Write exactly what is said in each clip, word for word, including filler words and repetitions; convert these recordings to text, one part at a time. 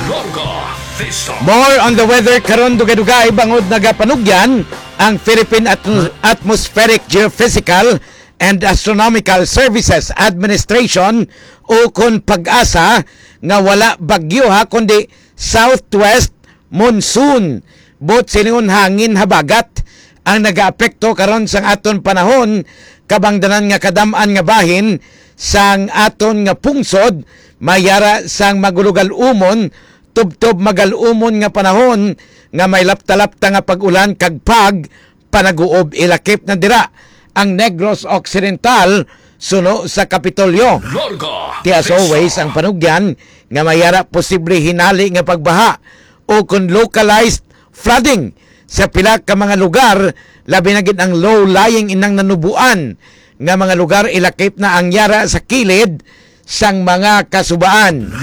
More on the weather karon dugay-dugay bangod nagapanugyan ang Philippine Atm- Atmospheric Geophysical and Astronomical Services Administration o kun pag-asa nga wala bagyo ha kundi southwest monsoon. Bot siningon hangin habagat ang nagaapekto karon sang aton panahon kabangdanan nga kadam-an nga bahin sang aton nga pungsod mayara sang magulugal umon tubtob magalumon nga panahon nga may lapta-lapta nga pag-ulan kag pag panaguob ilakip na dira ang Negros Occidental suno sa Kapitolyo. Ti as always ang panugyan nga mayara posible hinali nga pagbaha o kung localized flooding sa pila ka mga lugar labi na gid ang low-lying inang nanubuan nga mga lugar ilakip na ang yara sa kilid sang mga kasubaan.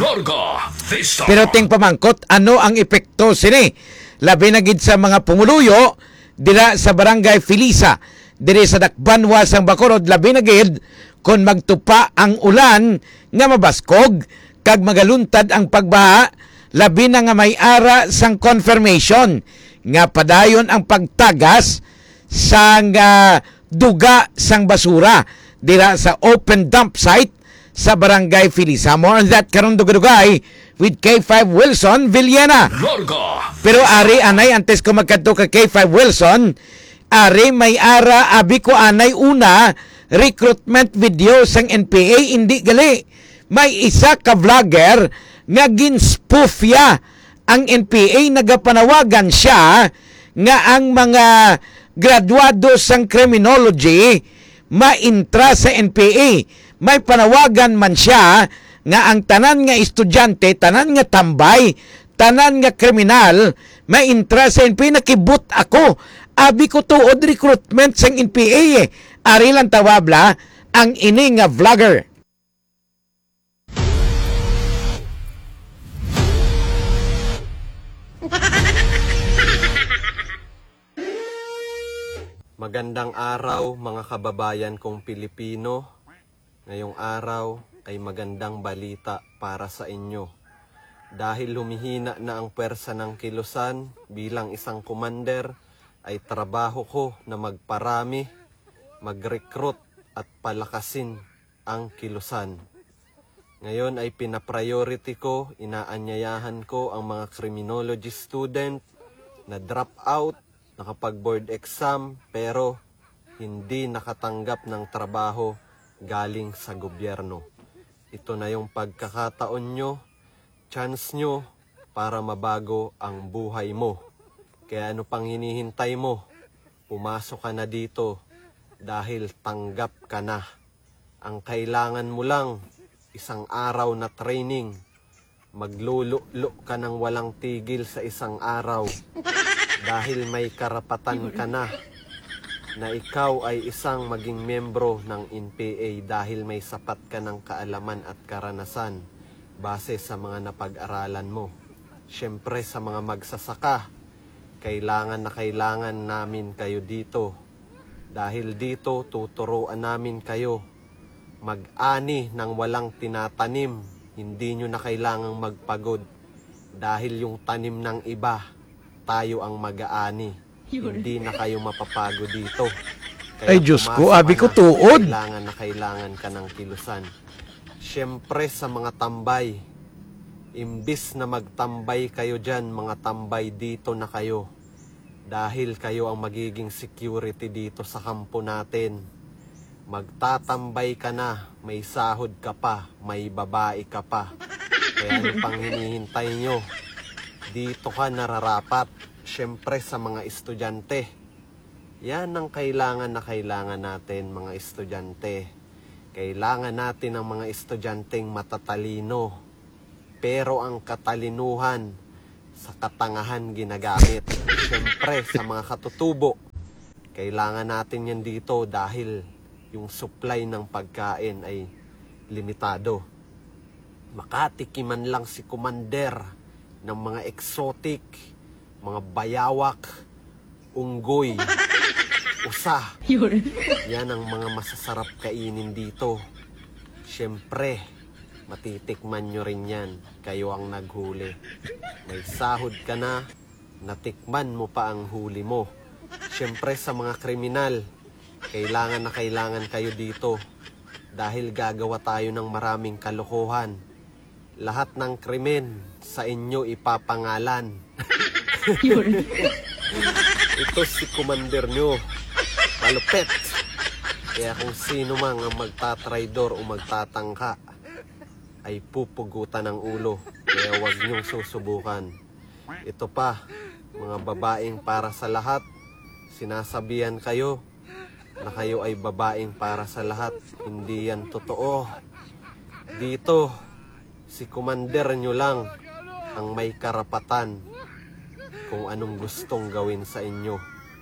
Pero ting pamangkot ano ang epekto sini labi na gid sa mga pumuluyo dira sa Barangay Filisa diri sa Dakbanwa sang Bacolod labi na gid kon magtupa ang ulan nga mabaskog kag magaluntad ang pagbaha labi na nga may ara sang confirmation nga padayon ang pagtagas sang uh, duga sang basura dira sa open dump site sa Barangay Filisa. More on that karon dugay-dugay with K five Wilson Villena. Pero ari anay antes ko magkadto ka K five Wilson, ari may ara abi ko anay una recruitment video sang N P A indi gali. May isa ka vlogger nga ginspoof-ya ang N P A nagapanawagan siya nga ang mga graduado sang criminology maintra sa N P A. May panawagan man siya nga ang tanan nga estudyante, tanan nga tambay, tanan nga kriminal, may interest sa N P A. Nakibut ako. Abi ko tuod recruitment sa N P A eh. Ari lang tawabla ang ini nga vlogger. Magandang araw mga kababayan kong Pilipino. Ngayong araw ay magandang balita para sa inyo. Dahil humihina na ang pwersa ng kilusan bilang isang commander, ay trabaho ko na magparami, mag-recruit at palakasin ang kilusan. Ngayon ay pinapriority ko, inaanyayahan ko ang mga criminology student na drop out, nakapag-board exam pero hindi nakatanggap ng trabaho galing sa gobyerno. Ito na yung pagkakataon nyo, chance nyo para mabago ang buhay mo. Kaya ano pang hinihintay mo? Pumasok ka na dito dahil tanggap ka na. Ang kailangan mo lang, isang araw na training. Maglululo ka ng walang tigil sa isang araw dahil may karapatan ka na na ikaw ay isang maging membro ng N P A dahil may sapat ka ng kaalaman at karanasan base sa mga napag-aralan mo. Siyempre sa mga magsasaka, kailangan na kailangan namin kayo dito. Dahil dito tuturuan namin kayo mag-ani ng walang tinatanim. Hindi nyo na kailangang magpagod dahil yung tanim ng iba, tayo ang mag-aani. Hindi na kayo mapapago dito. Kaya ay Diyos ko, abi ko tuod. Kailangan na kailangan ka ng kilusan. Siyempre sa mga tambay, imbis na magtambay kayo dyan, mga tambay dito na kayo. Dahil kayo ang magiging security dito sa kampo natin. Magtatambay ka na, may sahod ka pa, may babae ka pa. Kaya ano pang hinihintay nyo? Dito ka nararapat. Siyempre sa mga estudyante. Yan ang kailangan na kailangan natin mga estudyante. Kailangan natin ang mga estudyanteng matatalino. Pero ang katalinuhan sa katangahan ginagamit. Siyempre sa mga katutubo. Kailangan natin yan dito dahil yung supply ng pagkain ay limitado. Makatikiman lang si Commander ng mga exotic, mga bayawak, unggoy, usa. Yan ang mga masasarap kainin dito. Siyempre, Matitikman nyo rin yan. Kayo ang naghuli. May sahod ka na, natikman mo pa ang huli mo. Siyempre sa mga kriminal, kailangan na kailangan kayo dito. Dahil gagawa tayo ng maraming kalokohan. Lahat ng krimen sa inyo ipapangalan. Ito si commander nyo. Malupet. Kaya kung sino mang ang magtatraidor o magtatangka, ay pupugutan ng ulo. Kaya huwag niyong susubukan. Ito pa, mga babaeng para sa lahat, sinasabihan kayo na kayo ay babaeng para sa lahat. Hindi yan totoo. Dito, si commander nyo lang ang may karapatan kung anong gustong gawin sa inyo.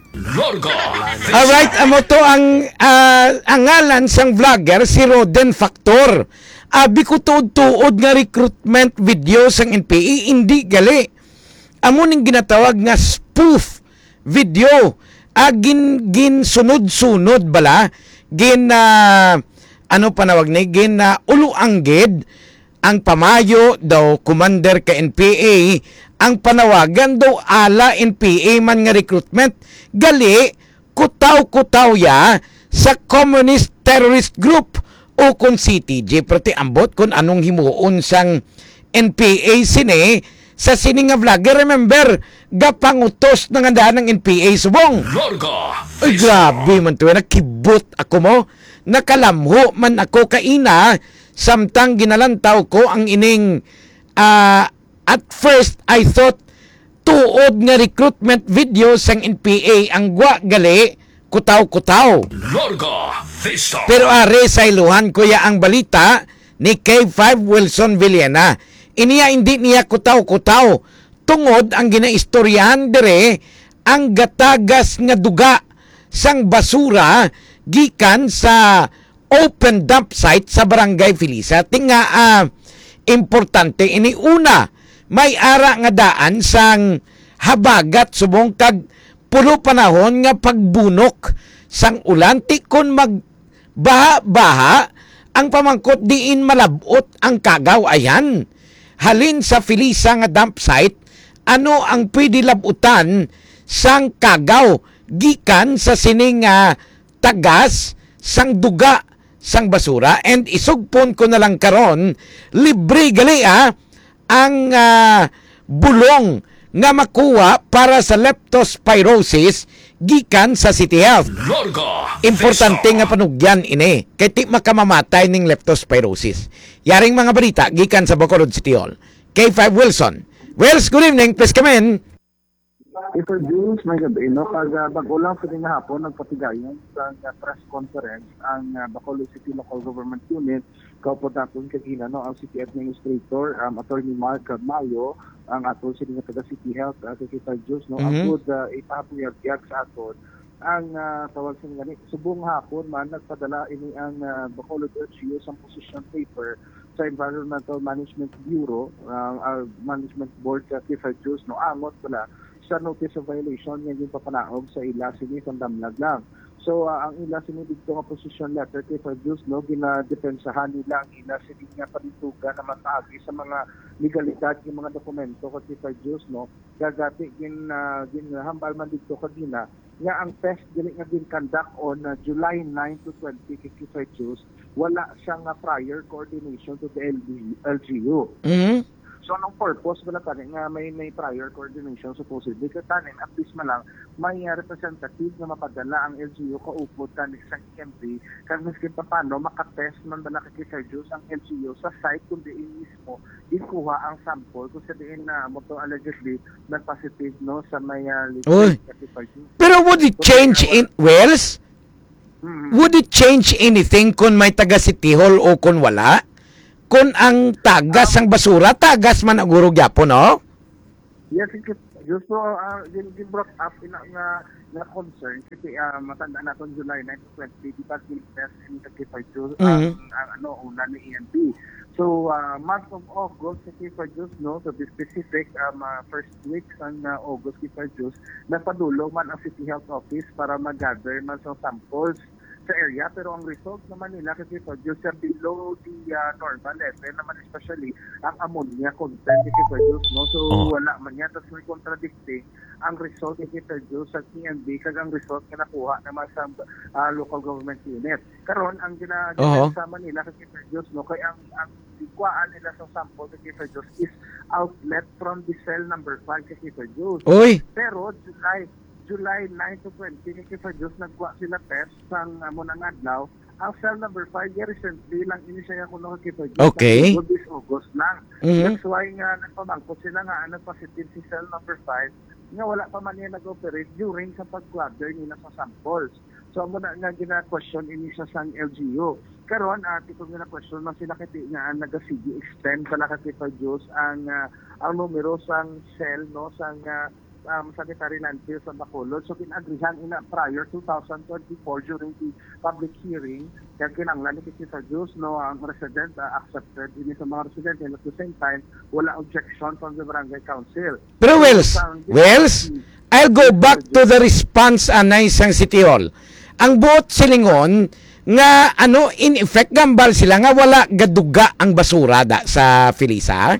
Alright, amo to ang uh, ang ngalan sang vlogger si Roden Factor. Abi ko tuod-tuod nga recruitment video sang N P A, hindi gali. Amo ning ginatawag nga spoof video. Agin gin sunod-sunod bala, gin uh, ano panawag ni, gin uh, uluangged ang pamayo daw commander ka N P A, ang panawagan daw ala N P A man nga recruitment, gali kutaw-kutaw ya sa communist terrorist group o kung C T J, prati ambot kung anong himuon sang N P A sini sa sini nga vlogger. Remember, gapangutos na nga daan ng N P A subong. Ay, grabe man to. Nakibot ako mo. Nakalamho man ako kaina. Samtang ginalantaw ko ang ining uh, at first I thought tuod nga recruitment video sang N P A ang gwa gali kutaw-kutaw. Pero are sa iluhan ko ya ang balita ni K five Wilson Villena. Iniya hindi niya kutaw-kutaw. Tungod ang ginaistoryahan dire ang gatagas nga duga sang basura gikan sa open dump site sa Barangay Filisa. Tinga uh, importante ini una, may ara nga daan sang habagat subong kag pulo panahon nga pagbunok sang ulan ti kon magbaha-baha ang pamangkot diin malabot ang kagaw ayan. Halin sa Filisa nga dump site, ano ang pwede labutan sang kagaw gikan sa sining uh, tagas sang duga sang basura. And isugpon ko na lang karon, libre gali ah, ang uh, bulong nga makuha para sa leptospirosis gikan sa City Health. Importante nga panugyan ini kay ti makamamatay ning leptospirosis. Yaring mga balita gikan sa Bacolod City Hall. K five Wilson. Wells, good evening. Please come in. Ito Jules, may gabi, no? Pag uh, bago lang sa din hapon, nagpatigayon sa uh, press conference ang uh, Bacolod City Local Government Unit, kaupo natin kagina, no? Ang City Administrator, um, Attorney Mark Mayo, ang ato sa nga taga City Health, uh, Secretary Jules, no? Mm-hmm. Ang good uh, ipahapuyag-yag sa aton. Ang uh, tawag sa nga, subong hapon man, nagpadala ini ang uh, Bacolod L G U sa position paper sa Environmental Management Bureau, uh, uh, Management Board, uh, Secretary Jules, no? Angot pala sa notice of violation yan yung papanaog sa ila sini sa damlag lang. So uh, ang ila sini dito nga position letter kay Fabulous, no, ginadepensahan nila ang ila sini nga panituga na mataagi sa mga legalidad yung mga dokumento kay Fabulous, no, gagati gin uh, ginhambal man dito kadina nga ang test dili nga din conduct on uh, July nine to twenty kay Fabulous, wala siyang uh, prior coordination to the L G U. Mm-hmm. So, anong purpose wala tanin nga may may prior coordination supposedly ka tanin at least man lang may uh, representative na mapadala ang L G U kaupod tanin sa E M P kag miskin pa paano makatest man ba nakikisayos ang L G U sa site kung diin mismo ikuha ang sample kung sa diin na mo to allegedly nag-positive, no, sa may uh, pero would it change in Wells? Mm-hmm. Would it change anything kung may taga City Hall o kung wala? Kung ang tagas ang basura, tagas man ang guro gyapon, no? Yes, just so, uh, yung brought up in nga na concern, kasi uh, matanda na itong July nine to twenty, di ba test in thirty-five to ang ano, una ni E M P. So, uh, month of August, kasi for Diyos, no, to be specific, um, uh, first week ng uh, August, kasi for Diyos, napadulong man ang City Health Office para mag-gather man sa samples sa area, pero ang result naman nila kasi produce are below the uh, normal level naman, especially ang ammonia content kasi produce, no? So Oh. wala man yan, tapos may contradicting ang result kasi produce sa T M B kag ang result na nakuha naman sa uh, local government unit. Karon ang Oo. ginagawa sa Manila kasi produce, no, kay ang ang ikuan nila sa sample kasi produce is outlet from the cell number five kasi produce. Uy, Pero July July nine to twenty kasi produce nagwa sila test sang amo nang adlaw. Ang cell number five yeah, recently lang ini siya kuno kay produce. Okay. This August lang. Mhm. That's why nga nagpamangkot sila nga ano positive si cell number five nga wala pa man niya nag-operate during sa pag-gather nila sa samples. So amo na nga gina-question ini sa sang L G U. Karon ati ko gina-question man sila kay nga naga-C D extend pala kay produce ang uh, ang numero sang cell no sang uh, um, Sanitary Landfill sa Bacolod. So kinagrihan ina prior two thousand twenty-four during the public hearing kaya kinanglan ni Kita Diyos no ang resident uh, accepted ini sa mga resident and at the same time wala objection from the barangay council. pero Wells, So, ang- Wells, I'll go back to the response anay sang City Hall. Ang buot silingon nga ano in effect gambal sila nga wala gaduga ang basura da sa Felisa.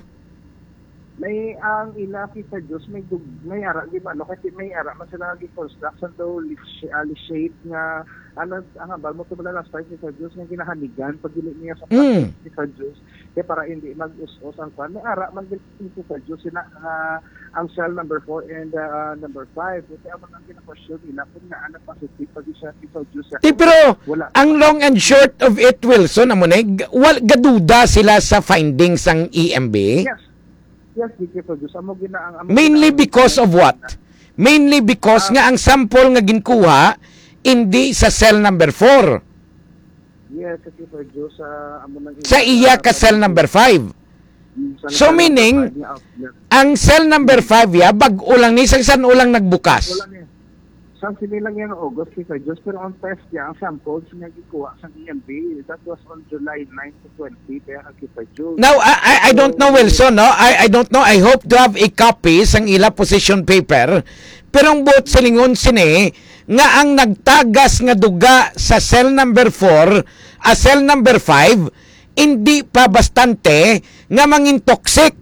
may ang ila Kita Diyos may dug, may ara di ba no kasi may ara man sila gi construction daw shape nga ano ang abal mo tubala last time Kita Diyos nga ginahanigan pag dili niya sa Mm. Kita Diyos kaya para hindi mag-us-us ang kwan may ara man gid Kita Diyos sila uh, ang cell number four and uh, number five kaya amo nang gina-question nila kung nga ano positive pag siya Kita Diyos Ti pero wala ang long and short of it, Wilson, amo na wal gaduda sila sa findings ng E M B. yes yes Kita Diyos amo gina ang amo Mainly gina- because of what? Mainly because nga ang sample nga ginkuha hindi sa cell number four. yes Kita Diyos sa amo nang Sa iya ka cell number five. So, meaning, Ang cell number five ya bag-o lang ni sang san ulang nagbukas. wala niya. Sang sinilang yan ng August, Kita Diyos, pero ang test niya, ang samples niya gikuha sa E M B, that was on July nine to twenty, kaya ang Kita Diyos. Now I, I I don't know Wilson, no. I I don't know. I hope to have a copy sang ila position paper. Pero ang buot silingon sini nga ang nagtagas nga duga sa cell number four a cell number five hindi pa bastante nga mangin toxic.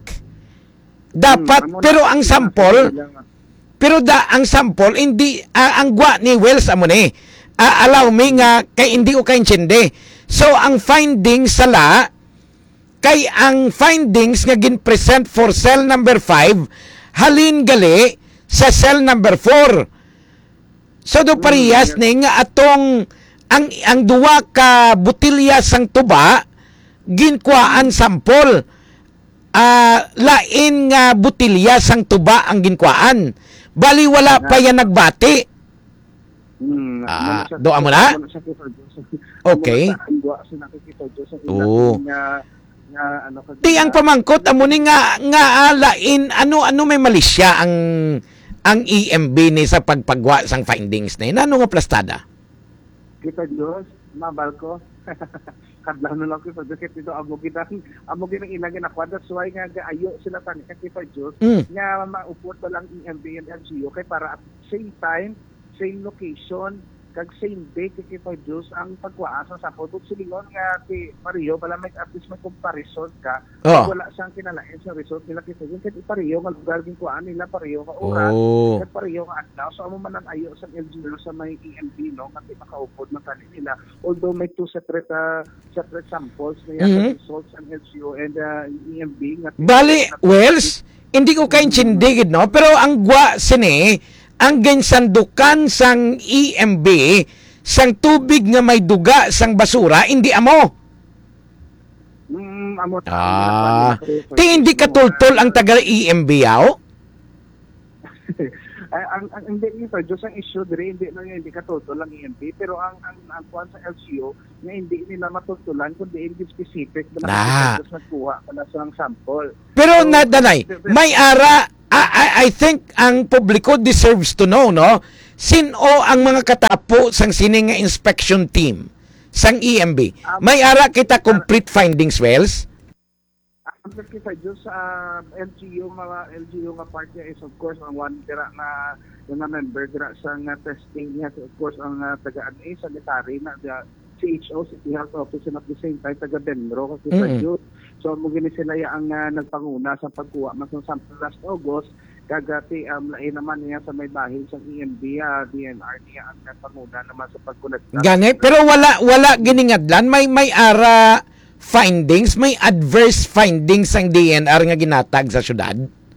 Dapat Hmm, amo na- pero ang sample Sinilang- pero da ang sample hindi ah, ang gwa ni Wells amo ni. Ah, allow me nga kay hindi ko kaintindi. So ang findings sala kay ang findings nga gin-present for cell number five halin gali sa cell number four. So do parehas ni nga atong ang ang duwa ka botilya sang tuba ginkuhaan sample. Ah, lain nga botilya sang tuba ang ginkuhaan. Bali wala pa yan nagbati. Hmm, Ah, amo na siya- doa mo na? amo na siya, Kita Diyos. Okay. Amo na sa andwa sa nakikita Diyos ang Oo. ilang nga nga ano kag- Di ang pamangkot amo ni nga nga ah, lain ano ano may mali siya ang ang E M B ni sa pagpagwa sang findings ni. Nano nga plastada? Kita Diyos, mabal ko. Kadlaw na lang Kita Diyos, kaya dito amo ginang amo ginang ilang ginakuha. That's why nga gaayo sila tani kay Kita Diyos Mm. nga maupot pa lang E M B and L G U kay para at same time, same location, kag same day kay Kita Diyos ang pagkuha sa sample. But silingon nga kay Mario, bala may at least may comparison ka. Oh. Wala siyang kinalain sa result nila Kita Diyos. Kaya Pareho nga lugar din kuhaan nila, pareho nga oras. Oh. At pareho nga adlaw. So, amo man ang ayo sa L G U sa may E M B, no? Kasi makaupod man tani nila. Although may two separate uh, separate samples na yan, Mhm. results ang L G U and uh, E M B. Nga, Bali, Wells, hindi ko kaintindi gid no, pero ang gwa sini ang ginsandukan sang E M B sang tubig nga may duga sang basura hindi amo. Mm, amo Ah, ti hindi katultol ang taga E M B yaw? Ay, ang, ang hindi nito, Diyos ang issue dire hindi na hindi katutol ang E M P, pero ang ang ang kuwan sa L C O nga hindi nila matutulan kundi hindi specific na Ah. Diyos nagkuha pala sa sample. Pero So, na danay, may ara I, I, I think ang publiko deserves to know no sino ang mga katapo sang sini nga inspection team sang E M B. May ara kita complete findings, Wells. Kita Diyos sa L G U, mga L G U nga part niya is of course ang one dira na nga member dira sa nga testing niya. So, of course ang uh, taga-N A, sanitary na the C H O, City Health Office, and at the same time taga-Benro kasi Mm-mm. sa Diyos. So mo gini sila ya ang uh, nagpanguna sa pagkuha mas ng sample last August kagati um, lain naman niya sa may bahin sa E M B, uh, D N R niya ang nagpanguna naman sa pagkolekta. Gani, pero wala wala giningadlan, may may ara findings, may adverse findings ang D N R nga ginatag sa syudad.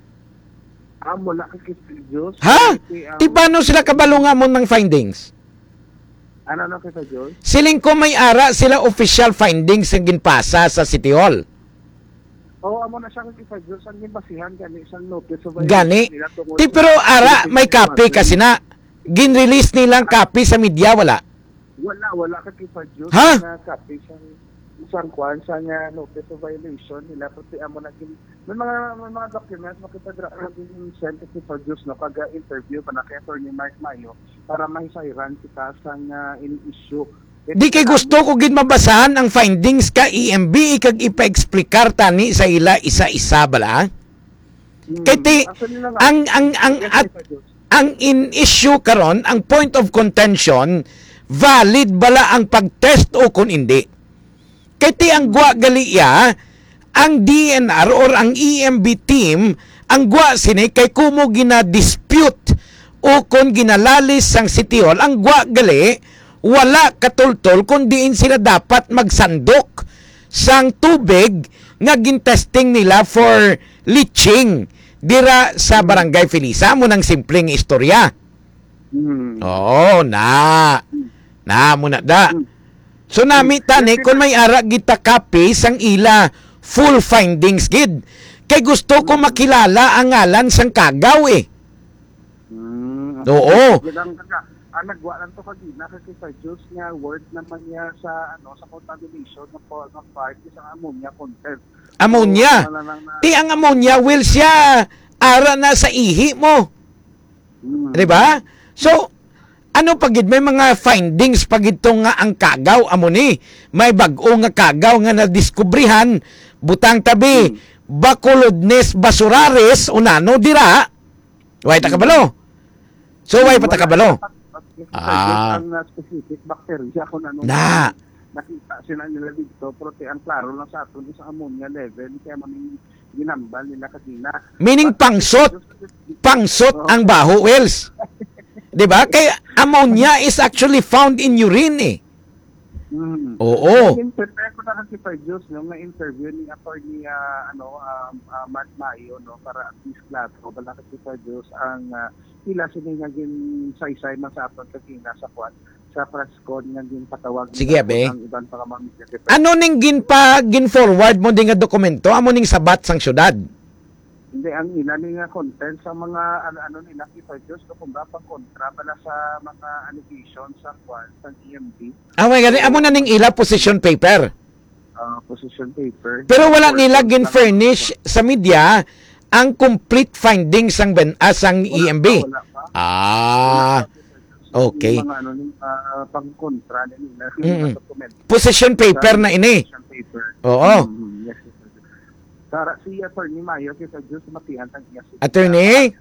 Ah, mula kay Diyos. Ha? Kasi, um, Di paano sila kabalunga mo ng findings? Ano na kay Diyos? Siling ko may ara sila official findings ang ginpasa sa City Hall. Oo, amo na siya kay Diyos ang basihan gani isang notice of Gani. nila tungkol Ti sa- pero ara may copy kasi na gin-release nilang copy sa media, wala. Wala, wala ka kay Diyos Ha? na copy sa isang kwan sa nga notice of violation nila pati amo na gin may mga may mga documents makita dra din sent kay Diyos no kaga interview pa na kay Attorney Mark Mayo para mahisayran kita sa nga ini-issue. Di kay gusto ko gid mabasahan ang findings ka E M B ikag ipa-explikar tani sa ila isa-isa bala. Hmm. Kay ti Actually na nga, ang ang ang yes, at kay Diyos. ang in-issue karon, ang point of contention, valid bala ang pag-test o kung hindi. Kaya ti ang gwa galiya, ang D N R or ang E M B team, ang gwa sini kay kumo gina-dispute o kung ginalalis sang City Hall, ang gwa gali, wala katultol kung diin sila dapat magsandok sang tubig nga gintesting nila for leaching dira sa Barangay Felisa mo ng simpleng istorya. Hmm. Oo, na. Na mo na da. So nami tani kung may ara kita copy sang ila full findings gid. Kay gusto ko makilala ang ngalan sang kagaw eh. Hmm. Oo. Bilang kaka, ang nagwa lang to kagina kasi sa Diyos nga word naman niya sa ano sa contamination ng po ng part isang ammonia content. Ammonia. So, wala lang na- Ti ang ammonia will siya ara na sa ihi mo. Hmm. Di ba? So ano pagid may mga findings pagid to nga ang kagaw amo ni may bag-o nga kagaw nga nadiskubrihan butang tabi Bacolodnes basuraris unano dira way ta kabalo. So way pa ta kabalo. Ah. Ang uh, specific bacteria kung ano Na. nakita sila nila dito pero ti ang klaro lang sa aton sa ammonia level kaya maning ginambal nila kanina. Meaning pangsot, pangsot ang baho wells. 'Di ba? Kay ammonia is actually found in urine eh. Mm. Oo. Interview ko na kasi pa Diyos no, nga interview ni attorney uh, ano um, uh, Mark Mayo no para at least klaro bala kasi pa Diyos ang uh, sila sila nga gin saysay man sa aton kanina sa kwan sa press con nga gin patawag Sige, abe. ang ibang mga mga Ano ning gin pa gin forward mo din nga dokumento amo ning sabat sang syudad? Hindi, ang ina ni nga content sa mga ano-ano nila kita Diyos no, kung ba pang kontra pala sa mga allegations sa kwan sa E M B Ah, my God, amo na ning ila position paper. uh, position paper. Pero wala nila gin furnish sa media ang complete findings sang ben asang E M B. Wala pa. Ah, okay. Yung mga ano ning uh, pang kontra nila Mm-mm. yung document. Position paper na ini. Position paper. Oo. Mm, yes, yes, yes. Tara si Attorney Mayo kita Diyos matian tang iya. Attorney?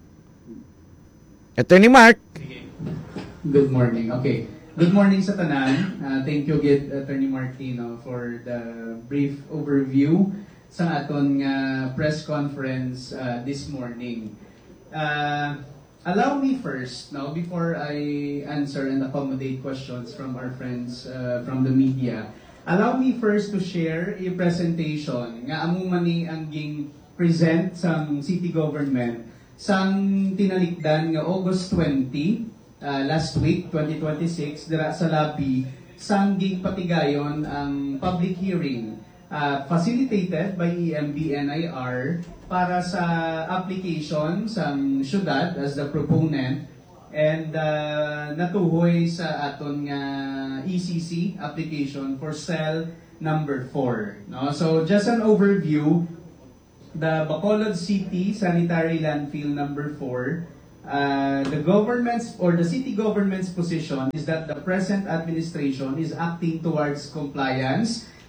Attorney Mark? Good morning. Okay. Good morning sa tanan. Uh, thank you gid Attorney Martino for the brief overview sa aton nga press conference uh, this morning. Uh, allow me first, now before I answer and accommodate questions from our friends uh, from the media, allow me first to share a presentation nga amo man ni ang ging present sa city government sang tinalikdan nga August twentieth uh, last week twenty twenty-six dira sa labi sang ging patigayon ang public hearing uh, facilitated by E M B N I R para sa application sang syudad as the proponent and uh, natuhoy sa aton nga E C C application for cell number four. No? So just an overview, the Bacolod City Sanitary Landfill number four, uh, the government's or the city government's position is that the present administration is acting towards compliance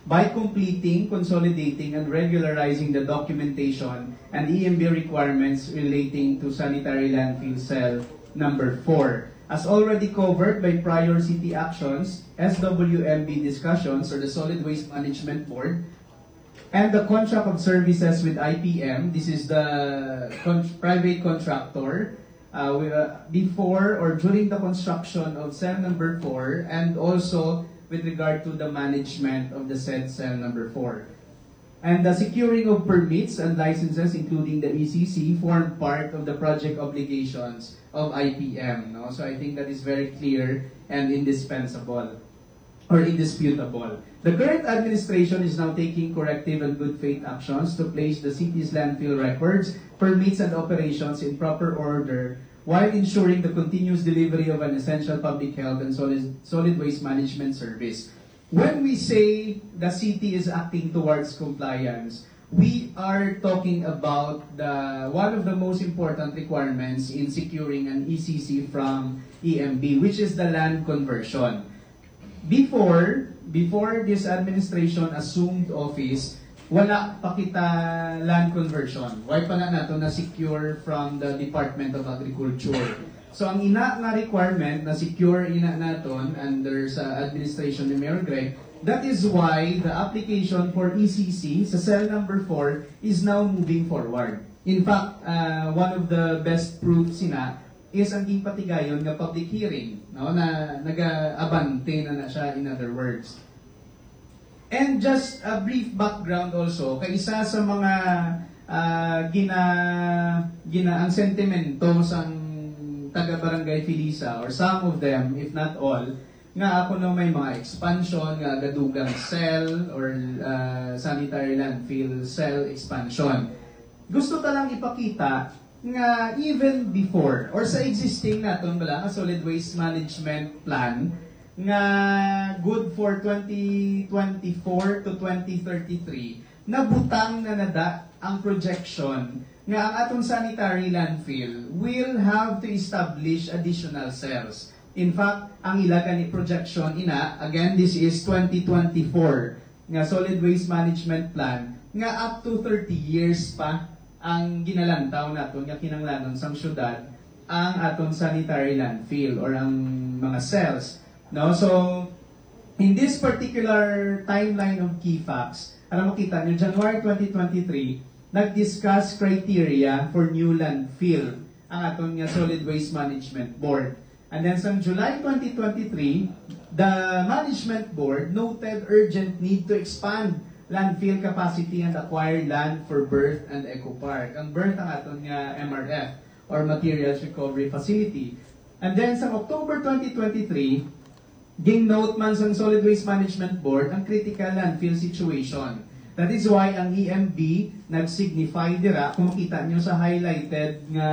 by completing, consolidating, and regularizing the documentation and E M B requirements relating to sanitary landfill cell number four. As already covered by prior city actions, S W M B discussions, or the Solid Waste Management Board, and the contract of services with I P M, this is the con private contractor, uh, we, uh, before or during the construction of cell number four, and also with regard to the management of the said cell number four. And the securing of permits and licenses, including the E C C, form part of the project obligations of I P M. No? So I think that is very clear and indispensable or indisputable. The current administration is now taking corrective and good faith actions to place the city's landfill records, permits, and operations in proper order while ensuring the continuous delivery of an essential public health and solid, solid waste management service. When we say the city is acting towards compliance, we are talking about the one of the most important requirements in securing an E C C from E M B, which is the land conversion. Before, before this administration assumed office, wala pa kita land conversion. Why pa na nato na secure from the Department of Agriculture. So ang ina na requirement na secure ina naton under sa administration ni Mayor Greg, that is why the application for E C C sa cell number four is now moving forward. In fact, uh, one of the best proofs sina is ang gipatigayon nga public hearing, no, na naga-abante na na siya, in other words. And just a brief background also, kay isa sa mga uh, gina gina ang sentimento sang taga Barangay Filisa, or some of them, if not all, nga ako no may mga expansion, nga gadugang cell or uh, sanitary landfill cell expansion. Gusto talang ipakita nga even before or sa existing naton bala nga solid waste management plan nga good for twenty twenty-four to twenty thirty-three, nabutang na nada ang projection nga ang atong sanitary landfill will have to establish additional cells. In fact, ang ilaga ni projection ina, again, this is twenty twenty-four nga solid waste management plan, nga up to thirty years pa ang ginalantaw naton nga kinanglanon sang syudad ang atong sanitary landfill or ang mga cells. No? So, in this particular timeline of key facts, alam mo kita nyo, January twenty twenty-three, nag-discuss criteria for new landfill ang atong nga Solid Waste Management Board. And then sa July twenty twenty-three, the Management Board noted urgent need to expand landfill capacity and acquire land for berth and eco park. Ang berth ang atong nga M R F or Materials Recovery Facility. And then sa October twenty twenty-three, ging-note man sa Solid Waste Management Board ang critical landfill situation. That is why ang E M B nag-signify dira, kung makita nyo sa highlighted nga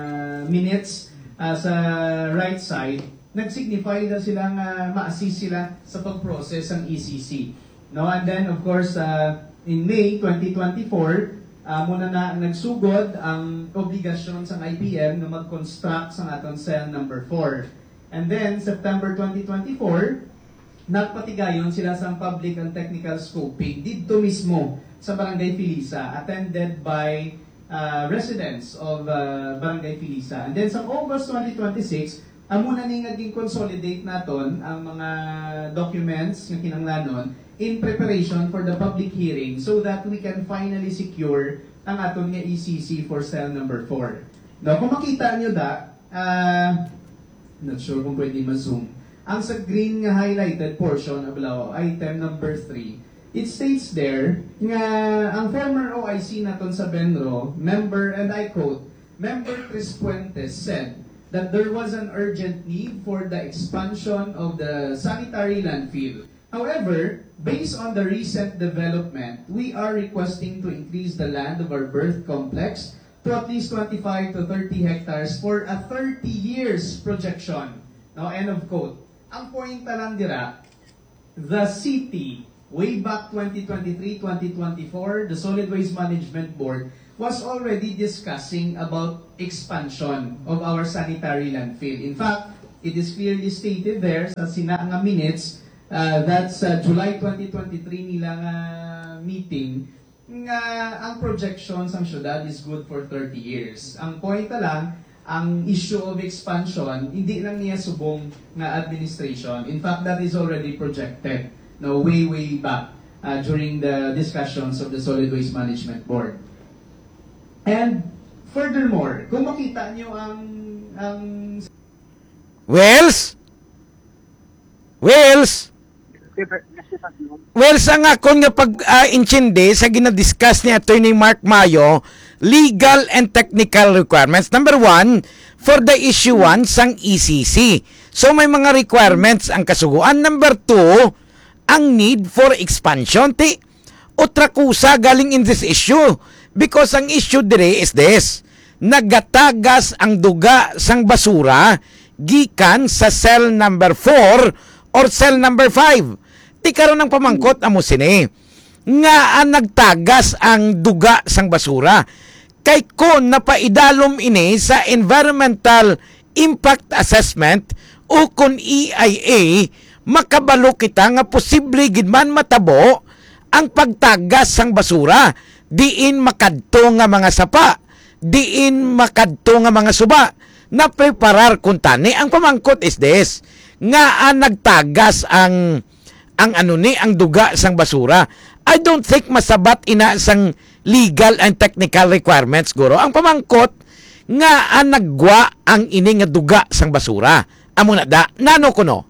minutes uh, sa right side, nag-signify na sila nga ma-assist sila sa pag-process ng E C C. No? And then, of course, uh, in May twenty twenty-four, uh, muna na nagsugod ang obligasyon sa I P M na mag-construct sa atong cell number four. And then, September twenty twenty-four, nagpatigayon sila sa public and technical scoping dito mismo sa Barangay Filisa, attended by uh, residents of uh, Barangay Filisa. And then sa August twenty twenty-six, amuna ning naging consolidate naton ang mga documents nga kinanglanon in preparation for the public hearing so that we can finally secure ang aton nga E C C for cell number four. Now, kung makita nyo da, uh, not sure kung pwede ma-zoom, ang sa green nga highlighted portion of law, item number three, it states there nga ang former O I C naton sa Benro, member, and I quote, Member Chris Puentes said that there was an urgent need for the expansion of the sanitary landfill. However, based on the recent development, we are requesting to increase the land of our birth complex to at least twenty-five to thirty hectares for a thirty years projection. Now, end of quote. Ang point lang dira, the city, way back twenty twenty-three twenty twenty-four, the Solid Waste Management Board was already discussing about expansion of our sanitary landfill. In fact, it is clearly stated there sa sina nga minutes uh, that's uh, July twenty twenty-three nilang uh, meeting nga ang projections ang syudad is good for thirty years. Ang point na lang, ang issue of expansion, hindi lang niya subong nga administration. In fact, that is already projected no, way, way back uh, during the discussions of the Solid Waste Management Board. And furthermore, kung makita nyo ang ang Wells? Wells? Wells, ang akon nga pag-intindi sa ginadiscuss ni Attorney Mark Mayo, legal and technical requirements. Number one, for the issuance sang E C C. So may mga requirements ang kasuguan. Number two, ang need for expansion. Ti, utra kusa galing in this issue. Because ang issue dire is this. Nagatagas ang duga sang basura gikan sa cell number four or cell number five. Ti karon ng pamangkot amo sini. Nga ang nagtagas ang duga sang basura. Kay kon napaidalom ini sa environmental impact assessment o kon E I A, makabalo kita nga posible gid man matabo ang pagtagas sang basura. Diin makadto nga mga sapa, diin makadto nga mga suba na preparar kuntani. Ang pamangkot is this, nga ang nagtagas ang ang ano ni ang duga sang basura. I don't think masabat ina sang legal and technical requirements guro. Ang pamangkot nga ang nagwa ang ini nga duga sang basura. Amo na da nano kuno.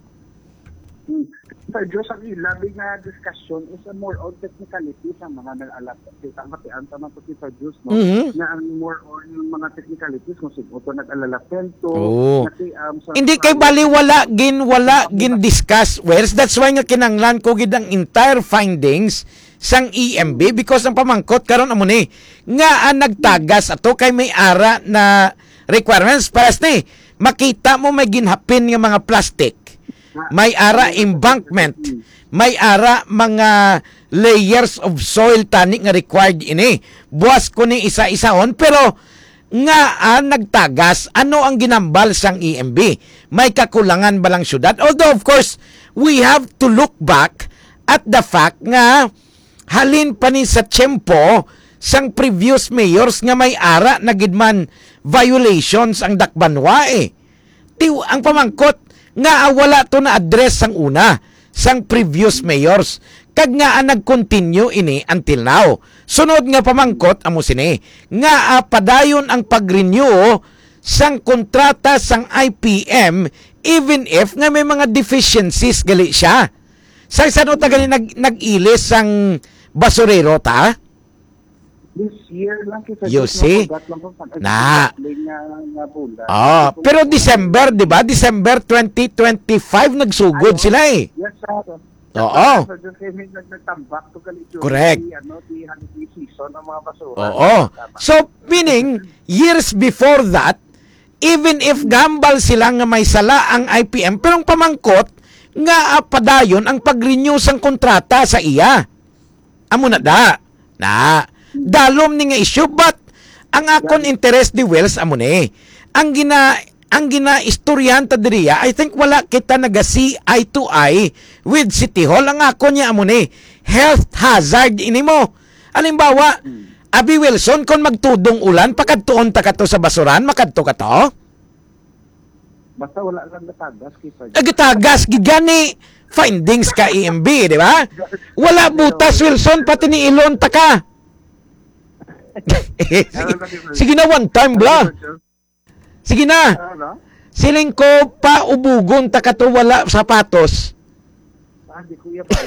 Sa Diyos, ang ilabi nga discussion is a more on technicalities ang mga nag-alap. Kita ang matian tama po si Sir Diyos, no? Mhm. Na ang more on yung mga technicalities kung siguro ito nag-alalapento. Oo. Nati, um, sa- Hindi kay bali wala gin wala gin discuss. Wells, that's why nga kinanglan ko gid ang entire findings sang E M B because ang pamangkot karon amo ni nga ang nagtagas ato kay may ara na requirements paras ni makita mo may ginhapin nga mga plastic, may ara embankment, may ara mga layers of soil tani nga required ini. Buwas ko ni isa-isaon pero nga ang nagtagas ano ang ginambal sang E M B? May kakulangan ba lang syudad? Although of course we have to look back at the fact nga halin pa ni sa tiyempo sang previous mayors nga may ara na gidman violations ang dakbanwa eh. Tiw, ang pamangkot nga wala to na address sang una sang previous mayors kag nga ang nag-continue ini until now. Sunod nga pamangkot amo sini nga uh, padayon ang pag-renew sang kontrata sang I P M even if nga may mga deficiencies gali siya. Sa sano ta gali nag nag-ilis sang basurero ta? This year lang kita. You see? Na. Na. Oh, pero December, 'di ba? December twenty twenty-five nagsugod sila eh. Yes, sir. Oo. Nagtambak to kalito. Correct. Ano, di holiday season ang mga basura. Oo. So, meaning, years before that, even if gambal sila nga may sala ang I P M, pero ang pamangkot, nga padayon ang pag-renew sang kontrata sa iya. Amo na da. Na. Dalom ni nga issue, but ang akon interest di Wells, amo ni. Ang gina ang gina-istoryanta diriya, I think wala kita nagasi eye to eye with City Hall. Ang ako niya amo ni, health hazard ini mo. Halimbawa, Abi Wilson, kung magtudong ulan, pakadtuon ta ka to sa basuran, makadto ka to? Basta wala lang natagas kita. Agitagas, gigani, findings ka E M B, di ba? Wala butas, Wilson, pati ni Ilon ta ka. sige, sige na, one time bla. Sige na. Ano? Siling ko pa ubugon ta ka to wala sapatos. Ah, di kuya pa.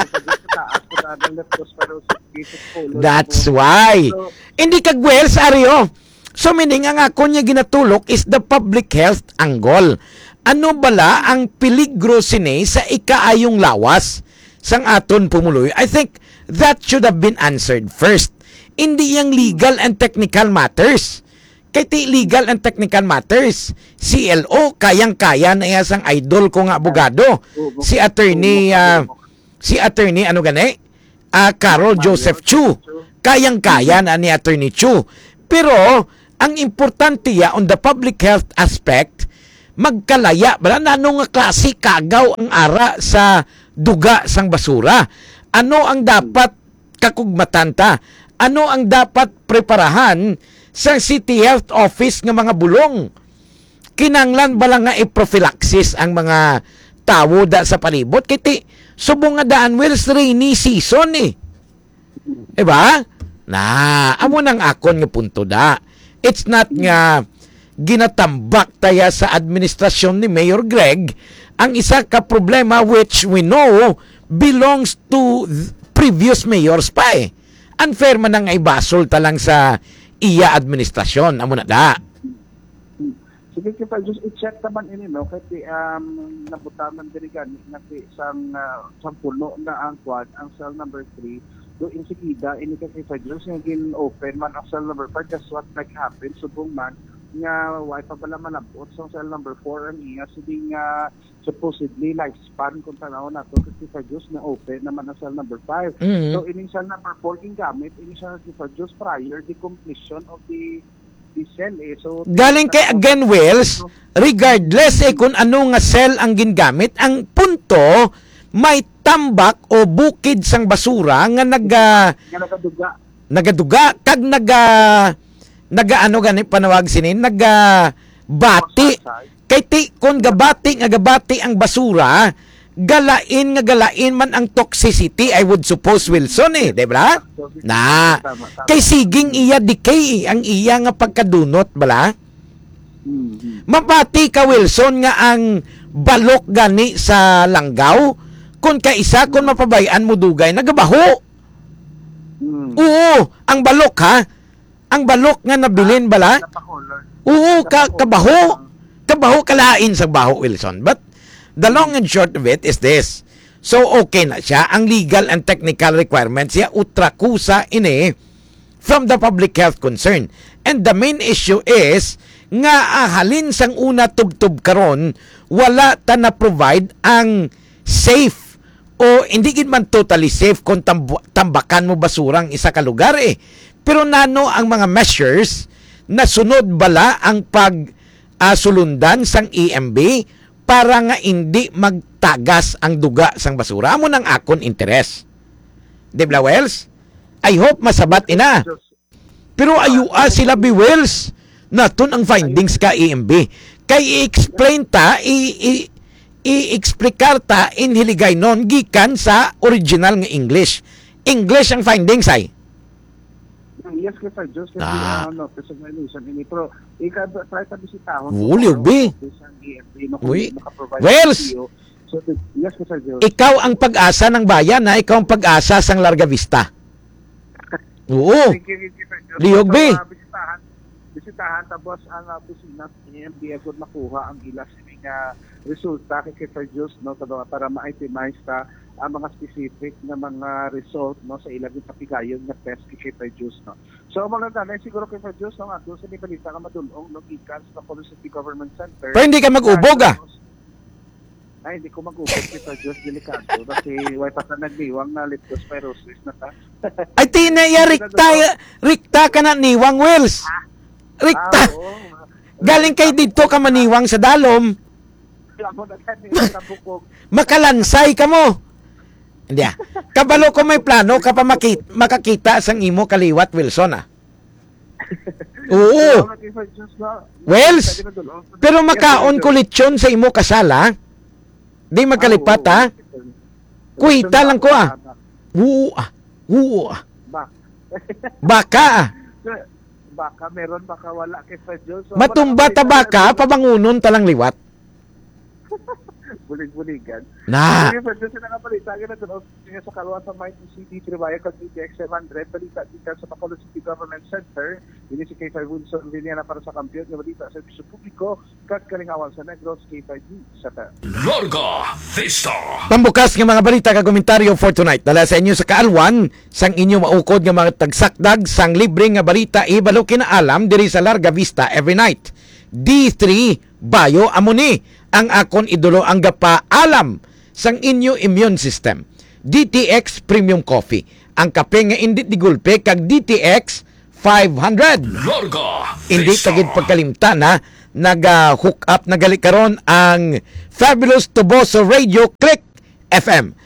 That's why. Hindi kag Wells, Ario. So meaning ang ako niya ginatulok is the public health angle. Ano bala ang peligro sini sa ikaayong lawas sang aton pumuloy? I think that should have been answered first. Hindi yung legal and technical matters. Kaya ti legal and technical matters. C L O, kayang-kaya na isang idol ko nga abogado. Si attorney, uh, si attorney, ano gani? Uh, Carol Joseph Chu. Kayang-kaya na ni attorney Chu. Pero, ang importante ya on the public health aspect, magkalaya. Bala, nanong nga klase kagaw ang ara sa duga sang basura. Ano ang dapat kakugmatanta? Ano ang dapat preparahan sa City Health Office nga mga bulong? Kinanglan bala nga i-prophylaxis ang mga tawo da sa palibot? Kiti, subong nga daan, Wills, rainy season eh. Diba? Na, amo nang akon nga punto da. It's not nga ginatambak taya sa administrasyon ni Mayor Greg ang isa ka problema which we know belongs to previous mayors pa eh. Unfair man ang ibasol talang sa iya administrasyon. Amo na da. Sige, kita just i-check naman ini, no? Kasi um, nabutaman din gani na isang uh, sampuno na ang quad, ang cell number three. Do in Sikida, ini kasi sa Diyos nga gin-open man ang cell number five. That's what nag-happen. Subong man, nga why pa pala malabot sa cell number four ang iya. Sige nga supposedly lifespan kung tanaw na to kasi sa Diyos na open naman ang cell number five. Mhm. So, ini cell number four gingamit, ini siya sa Diyos prior the completion of the the cell eh. So, Galing kay again, Wells, regardless eh kung ano nga cell ang gingamit, ang punto, may tambak o bukid sang basura nga naga, nga nakaduga. nagaduga, kag naga, naga ano gani panawag sinin, naga bati. Kay ti, kung gabati nga gabati ang basura, galain nga galain man ang toxicity, I would suppose, Wilson eh, di ba? Na, kay siging iya decay ang iya nga pagkadunot, bala? Mm-hmm. Mapati ka, Wilson, nga ang balok gani sa langgaw, kung kaisa, kung mapabayaan mo dugay, nagabaho. Mm. Oo, ang balok ha, ang balok nga nabilin, bala? Napakolor. Oo, ka, kabaho. Kabaho kalain sa baho, Wilson. But the long and short of it is this. So, okay na siya. Ang legal and technical requirements siya utrakusa ini from the public health concern. And the main issue is nga ahalin sang una tubtub karon wala ta na provide ang safe o hindi gid man totally safe kung tambu- tambakan mo basurang isa ka lugar eh. Pero nano ang mga measures na sunod bala ang pag uh, sulundan sang E M B para nga hindi magtagas ang duga sang basura. Amo nang akon interes. Di ba, Wells? I hope masabat ina. Pero ayua sila bi Wells. Naton ang findings ka E M B. Kay i-explain ta, i- i- i-explikar ta in hiligay non gikan sa original nga English. English ang findings ay. Yes, kasi Diyos, kasi Ah. ano, kasi may illusion ini. Pero, ika, try ta bisitahon. Uli, ubi. Uy. Uy. Wells! So, yes, kasi Diyos. Ikaw ang pag-asa ng bayan na ikaw ang pag-asa sang Larga Vista. Oo. Liog, B. Bisitahan, bisitahan, tapos ang uh, busina, E M B, agad makuha ang ilas nga resulta kay Sir Diyos, no, para ma-itemize ta ang mga specific na mga result, no, sa ilang papigayon na test kay Sir Diyos, no. So, mga ganay, siguro kay Sir Diyos, no, nga, doon sa nibalita ka madulong, no, gikan sa Bacolod City Government Center. Pero hindi ka mag-ubog ah. Ay, hindi ko mag-ubog kay Sir Diyos, delikado. Kasi, way pa sa nagliwang na leptospirosis na ta. Ay tinaya rikta, rikta ka na niwang, Wells. Rikta. Ah, oo. Galing kay dito ka maniwang sa dalom. Ako na kanina sa bukog. Makalansay ka mo. Hindi ah. Kabalo ko may plano ka pa makita, makakita sang imo kaliwat, Wilson ah. Oo. Wells, pero makaon ko lechon sa imo kasala. Di magkalipat ha. Kuita lang ko ah. Oo ah. Oo ah. Baka ah. Baka meron, baka wala kay Sir Diyos. So, Matumba ta baka, pabangunon talang liwat. Bulig-buligan. Na. Sige, Sir Diyos, sila nga balita. Kaya natin, sige sa kalwa sa Mighty City, Tribaya, kag D T X seven hundred, balita dito sa Bacolod City Government Center. Ini si K five Wilson Villena para sa kampiyon. Yung balita sa Servisyo Publiko, kag Kalingawan sa Negros, K five D sa ta. Larga Vista. Pambukas ng mga balita kag komentaryo for tonight. Dala sa inyo sa kaalwan, sang inyo maukod nga mga tagsakdag sang libre nga balita ibalo kinaalam diri sa Larga Vista every night. D three Bayo Amoni ang akon idolo ang gapaalam sang inyo immune system. D T X Premium Coffee, ang kape nga indit di gulpe kag D T X five hundred. Larga Hindi Vista. tagid pagkalimtan ha, nag-hook up nagali karon ang Fabulous Toboso Radio Click F M.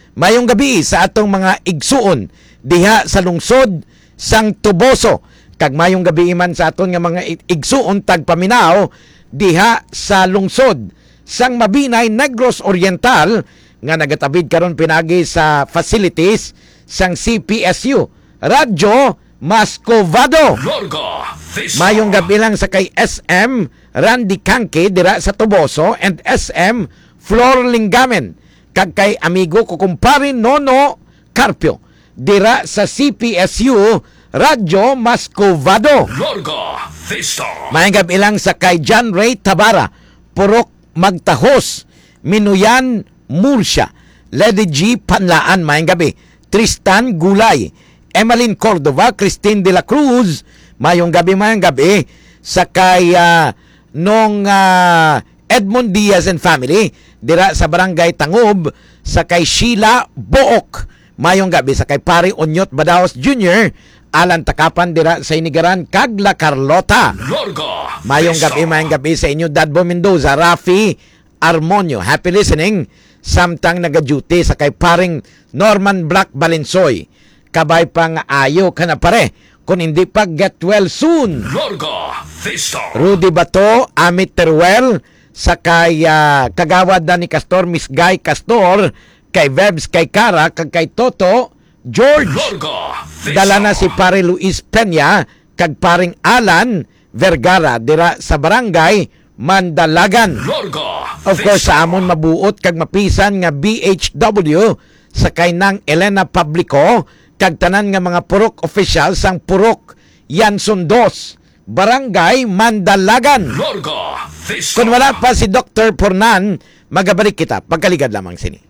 Mayong gabi sa atong mga igsuon diha sa lungsod sang Tuboso. Kag mayong gabi man sa aton nga mga igsuon tagpaminaw diha sa lungsod sang Mabinay, Negros Oriental nga nagatabid karon pinagi sa facilities sang C P S U Radyo Mascovado. Larga Vista. Mayong gabi lang sa kay S M Randy Kanke dira sa Tuboso and S M Flor Lingamen kag kay amigo ko kumpare Nono Carpio dira sa C P S U Radyo Mascovado. Larga Vista. Mayong gabi lang sa kay John Ray Tabara Purok Magtahos Minuyan Murcia Lady G Panlaan. Mayong gabi Tristan Gulay Emeline Cordova, Christine de la Cruz. Mayong gabi, mayong gabi sa kay uh, nung uh, Edmond Diaz and family dira sa Barangay Tangob, sa kay Sheila Book. Mayong gabi sa kay Pari Onyot Badaos Junior Alan Takapan dira sa Inigaran Kagla Carlota. Larga Mayong Vista. gabi, mayong gabi sa inyo Dadbo Mendoza, Rafi Armonio. Happy listening. Samtang nag-duty sa kay paring Norman Black Balensoy. Kabay pang ayo ka na pare kung hindi pa get well soon. Larga Vista. Rudy Bato, Amit Teruel, sa kay uh, kagawad na ni Castor, Miss Guy Castor, kay Vebs, kay Kara, kag kay Toto, George. Larga Vista. Dala na si pare Luis Peña, kag paring Alan Vergara, dira sa Barangay Mandalagan. Larga Of course, sa amon mabuot kag mapisan nga B H W sa kay nang Elena Pablico kag tanan nga mga purok official sang Purok Yanson dos, Barangay Mandalagan. Larga Vista. Kung wala pa si Doctor Pornan, magabalik kita pagkaligad lamang sini.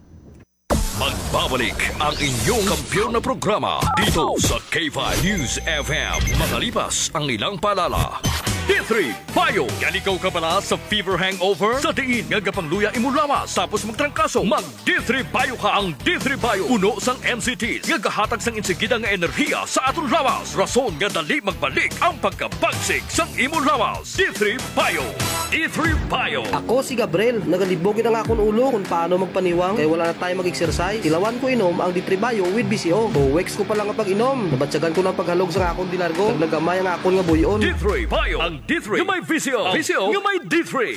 Magbabalik ang inyong kampiyon na programa dito sa K five News F M. Makalipas ang ilang paalala. D three Bio. Galikaw ka pala sa fever hangover? Sa tingin nga gapangluya imo lawas tapos magtrangkaso. Mag D three Bio ka. Ang D three Bio uno sang M C Ts nga gahatag sang insigida nga enerhiya sa aton lawas. Rason nga dali magbalik ang pagkabagsik sang imo lawas. D three Bio. D three Bio. Ako si Gabriel, nagalibogin ang akong ulo kung paano magpaniwang kaya wala na tayo mag-exercise. Tilawan ko inom ang D three Bio with B C O. Two weeks ko pa lang pag inom. Nabatsagan ko ng paghalog sa akong dilargo. Nagnagamay ang akong nga buyon. D three Bio. Ang D three nga may V C O. V C O nga may D three.